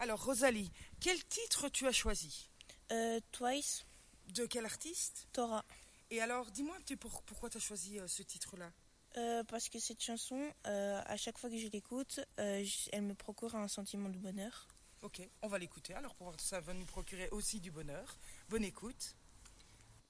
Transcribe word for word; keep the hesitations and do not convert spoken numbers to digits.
Alors Rosalie, quel titre tu as choisi? Euh, Twice, De quel artiste? Tora. Et alors, dis-moi un petit peu pour- pourquoi tu as choisi euh, ce titre-là. Euh, parce que cette chanson, euh, à chaque fois que je l'écoute, euh, j- elle me procure un sentiment de bonheur. Ok, on va l'écouter alors pour voir si ça va nous procurer aussi du bonheur. Bonne écoute.